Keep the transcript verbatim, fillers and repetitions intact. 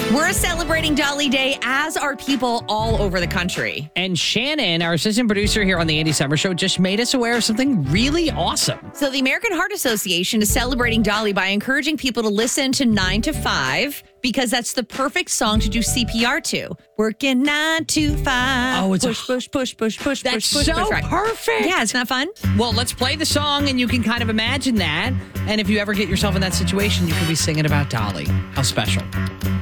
We're celebrating Dolly Day, as are people all over the country. And Shannon, our assistant producer here on the Andy Summer Show, just made us aware of something really awesome. So the American Heart Association is celebrating Dolly by encouraging people to listen to nine to five because that's the perfect song to do C P R to. Working nine to five. Oh, it's a- push, push, push, push, push, That's push, push, so push. Right. perfect. Yeah, it's not fun? Well, let's play the song and you can kind of imagine that. And if you ever get yourself in that situation, you can be singing about Dolly. How special.